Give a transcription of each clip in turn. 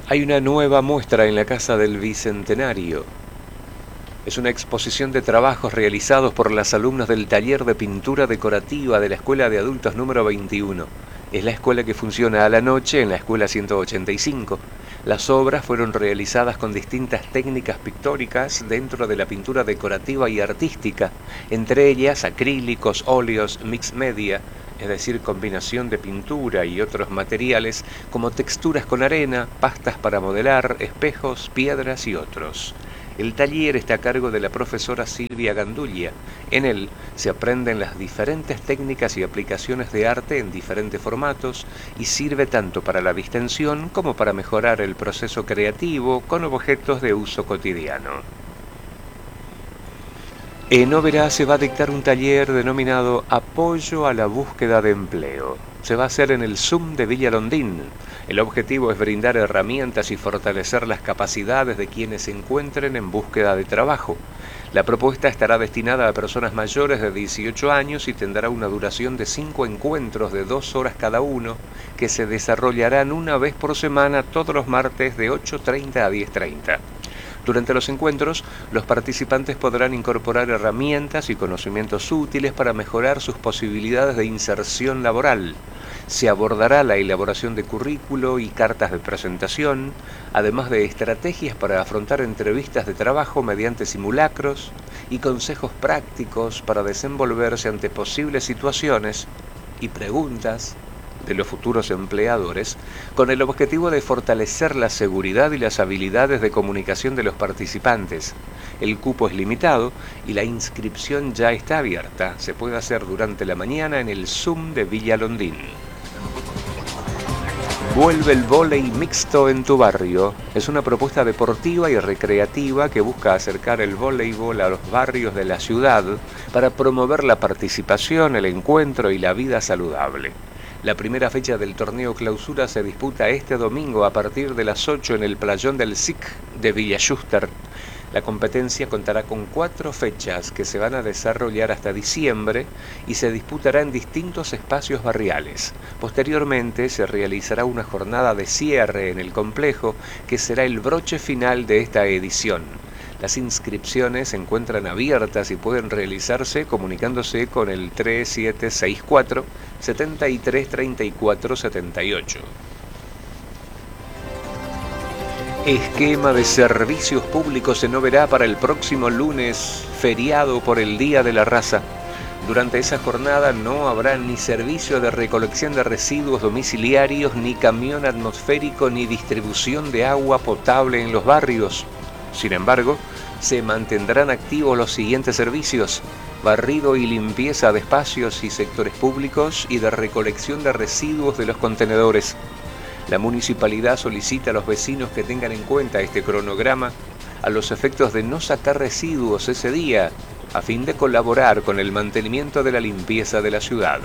Hay una nueva muestra en la Casa del Bicentenario. Es una exposición de trabajos realizados por las alumnas del taller de pintura decorativa de la Escuela de Adultos número 21. Es la escuela que funciona a la noche en la Escuela 185. Las obras fueron realizadas con distintas técnicas pictóricas dentro de la pintura decorativa y artística, entre ellas acrílicos, óleos, mixed media, es decir, combinación de pintura y otros materiales como texturas con arena, pastas para modelar, espejos, piedras y otros. El taller está a cargo de la profesora Silvia Gandulia. En él se aprenden las diferentes técnicas y aplicaciones de arte en diferentes formatos y sirve tanto para la distensión como para mejorar el proceso creativo con objetos de uso cotidiano. En Oberá se va a dictar un taller denominado Apoyo a la búsqueda de empleo. Se va a hacer en el Zoom de Villa Londín. El objetivo es brindar herramientas y fortalecer las capacidades de quienes se encuentren en búsqueda de trabajo. La propuesta estará destinada a personas mayores de 18 años y tendrá una duración de 5 encuentros de 2 horas cada uno, que se desarrollarán una vez por semana todos los martes de 8:30 a 10:30. Durante los encuentros, los participantes podrán incorporar herramientas y conocimientos útiles para mejorar sus posibilidades de inserción laboral. Se abordará la elaboración de currículo y cartas de presentación, además de estrategias para afrontar entrevistas de trabajo mediante simulacros y consejos prácticos para desenvolverse ante posibles situaciones y preguntas de los futuros empleadores, con el objetivo de fortalecer la seguridad y las habilidades de comunicación de los participantes. El cupo es limitado y la inscripción ya está abierta. Se puede hacer durante la mañana en el Zoom de Villa Londín. Vuelve el vóley mixto en tu barrio. Es una propuesta deportiva y recreativa que busca acercar el voleibol a los barrios de la ciudad para promover la participación, el encuentro y la vida saludable. La primera fecha del torneo clausura se disputa este domingo a partir de las 8 en el playón del SIC de Villa Schuster. La competencia contará con 4 fechas que se van a desarrollar hasta diciembre y se disputará en distintos espacios barriales. Posteriormente se realizará una jornada de cierre en el complejo que será el broche final de esta edición. Las inscripciones se encuentran abiertas y pueden realizarse comunicándose con el 3764 73 34 78. Esquema de servicios públicos en Oberá para el próximo lunes, feriado por el Día de la Raza. Durante esa jornada no habrá ni servicio de recolección de residuos domiciliarios, ni camión atmosférico, ni distribución de agua potable en los barrios. Sin embargo, se mantendrán activos los siguientes servicios: barrido y limpieza de espacios y sectores públicos y de recolección de residuos de los contenedores. La municipalidad solicita a los vecinos que tengan en cuenta este cronograma a los efectos de no sacar residuos ese día, a fin de colaborar con el mantenimiento de la limpieza de la ciudad.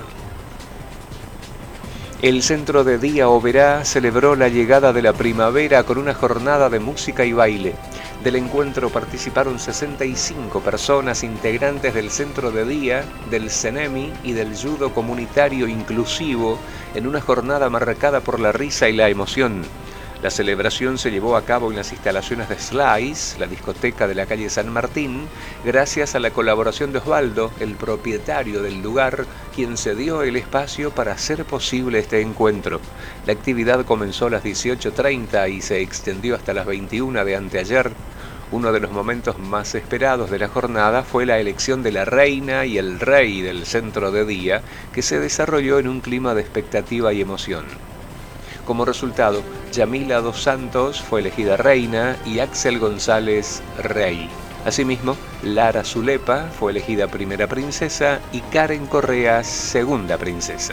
El Centro de Día Oberá celebró la llegada de la primavera con una jornada de música y baile. Del encuentro participaron 65 personas integrantes del Centro de Día, del CENEMI y del Judo Comunitario Inclusivo en una jornada marcada por la risa y la emoción. La celebración se llevó a cabo en las instalaciones de Slice, la discoteca de la calle San Martín, gracias a la colaboración de Osvaldo, el propietario del lugar, quien cedió el espacio para hacer posible este encuentro. La actividad comenzó a las 18:30 y se extendió hasta las 21 de anteayer. Uno de los momentos más esperados de la jornada fue la elección de la reina y el rey del Centro de Día, que se desarrolló en un clima de expectativa y emoción. Como resultado, Yamila dos Santos fue elegida reina y Axel González rey. Asimismo, Lara Zulepa fue elegida primera princesa y Karen Correa segunda princesa.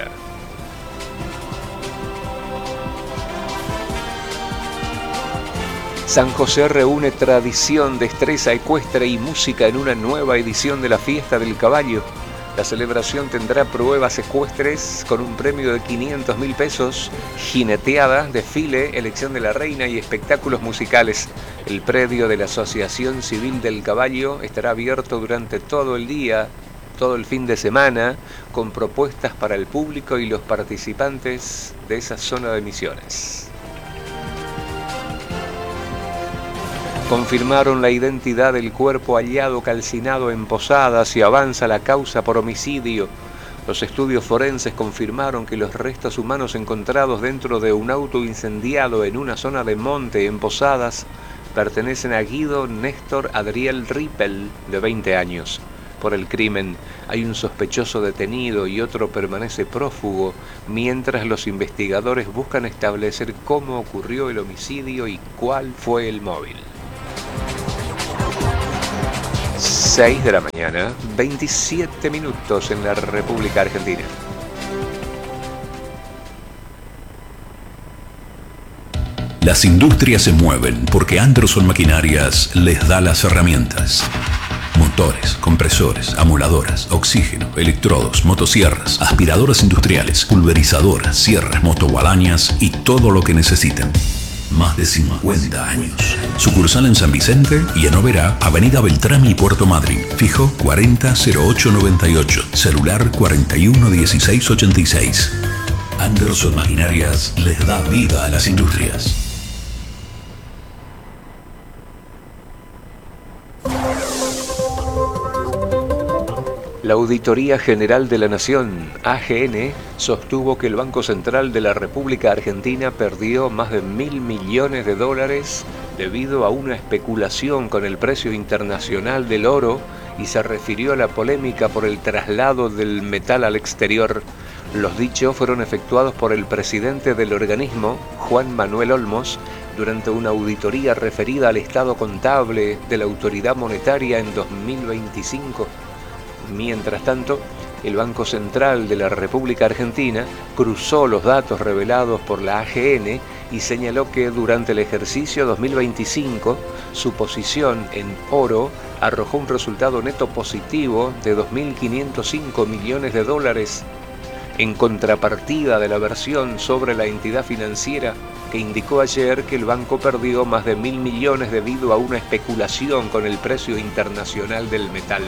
San José reúne tradición, destreza ecuestre y música en una nueva edición de la Fiesta del Caballo. La celebración tendrá pruebas ecuestres con un premio de 500.000 pesos, jineteada, desfile, elección de la reina y espectáculos musicales. El predio de la Asociación Civil del Caballo estará abierto durante todo el día, todo el fin de semana, con propuestas para el público y los participantes de esa zona de Misiones. confirmaron la identidad del cuerpo hallado calcinado en Posadas y avanza la causa por homicidio. Los estudios forenses confirmaron que los restos humanos encontrados dentro de un auto incendiado en una zona de monte en Posadas pertenecen a Guido Néstor Adriel Rippel, de 20 años. Por el crimen hay un sospechoso detenido y otro permanece prófugo, mientras los investigadores buscan establecer cómo ocurrió el homicidio y cuál fue el móvil. 6 de la mañana, 27 minutos en la República Argentina. Las industrias se mueven porque Anderson Maquinarias les da las herramientas. Motores, compresores, amoladoras, oxígeno, electrodos, motosierras, aspiradoras industriales, pulverizadoras, sierras, motoguadañas y todo lo que necesiten. Más de 50 años. Sucursal en San Vicente y en Oberá, Avenida Beltrami y Puerto Madryn. Fijo 400898. Celular 411686. Anderson Maquinarias les da vida a las industrias. La Auditoría General de la Nación, AGN, sostuvo que el Banco Central de la República Argentina perdió más de $1.000 millones debido a una especulación con el precio internacional del oro y se refirió a la polémica por el traslado del metal al exterior. Los dichos fueron efectuados por el presidente del organismo, Juan Manuel Olmos, durante una auditoría referida al estado contable de la autoridad monetaria en 2025. Mientras tanto, el Banco Central de la República Argentina cruzó los datos revelados por la AGN y señaló que durante el ejercicio 2025 su posición en oro arrojó un resultado neto positivo de $2.505 millones, en contrapartida de la versión sobre la entidad financiera que indicó ayer que el banco perdió más de $1.000 millones debido a una especulación con el precio internacional del metal.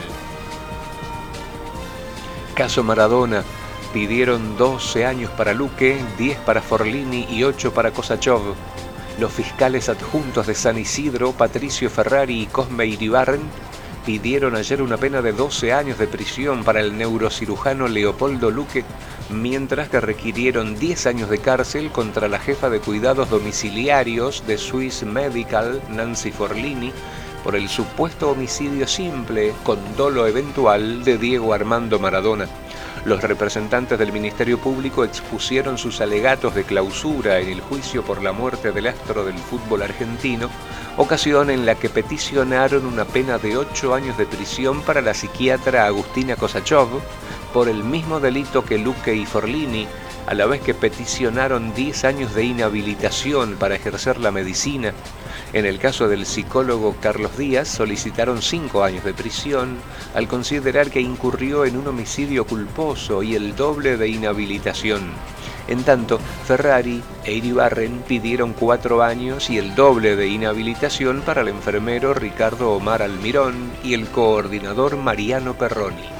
Caso Maradona, pidieron 12 años para Luque, 10 para Forlini y 8 para Kosachov. Los fiscales adjuntos de San Isidro, Patricio Ferrari y Cosme Iribarren, pidieron ayer una pena de 12 años de prisión para el neurocirujano Leopoldo Luque, mientras que requirieron 10 años de cárcel contra la jefa de cuidados domiciliarios de Swiss Medical, Nancy Forlini, por el supuesto homicidio simple con dolo eventual de Diego Armando Maradona. Los representantes del Ministerio Público expusieron sus alegatos de clausura en el juicio por la muerte del astro del fútbol argentino, ocasión en la que peticionaron una pena de 8 años de prisión para la psiquiatra Agustina Kosachov por el mismo delito que Luque y Forlini, a la vez que peticionaron 10 años de inhabilitación para ejercer la medicina. En el caso del psicólogo Carlos Díaz solicitaron 5 años de prisión al considerar que incurrió en un homicidio culposo y el doble de inhabilitación. En tanto, Ferrari e Iribarren pidieron 4 años y el doble de inhabilitación para el enfermero Ricardo Omar Almirón y el coordinador Mariano Perroni.